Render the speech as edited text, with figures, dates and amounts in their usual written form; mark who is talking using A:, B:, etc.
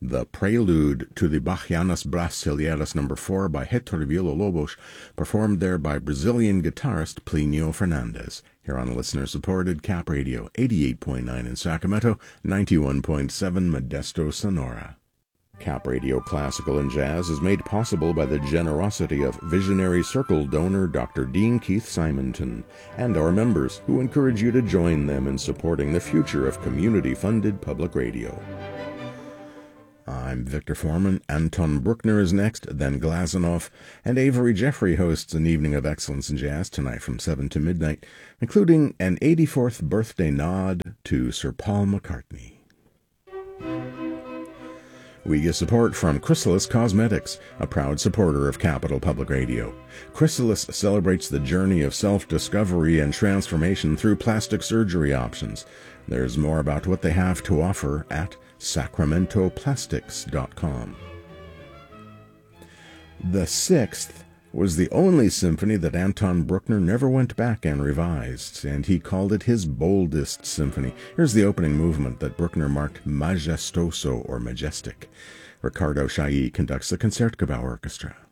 A: the prelude to the Bachianas Brasileiras No. 4 by Héctor Villa-Lobos, performed there by Brazilian guitarist Plinio Fernandes, here on listener-supported Cap Radio, 88.9 in Sacramento, 91.7 Modesto, Sonora. Cap Radio Classical and Jazz is made possible by the generosity of Visionary Circle donor Dr. Dean Keith Simonton and our members, who encourage you to join them in supporting the future of community-funded public radio. I'm Victor Foreman. Anton Bruckner is next, then Glazunov, and Avery Jeffrey hosts an evening of excellence in jazz tonight from 7 to midnight, including an 84th birthday nod to Sir Paul McCartney. We get support from Chrysalis Cosmetics, a proud supporter of Capital Public Radio. Chrysalis celebrates the journey of self-discovery and transformation through plastic surgery options. There's more about what they have to offer at sacramentoplastics.com. The Sixth was the only symphony that Anton Bruckner never went back and revised, and he called it his boldest symphony. Here's the opening movement that Bruckner marked majestoso or majestic. Ricardo Chailly conducts the Concertgebouw Orchestra.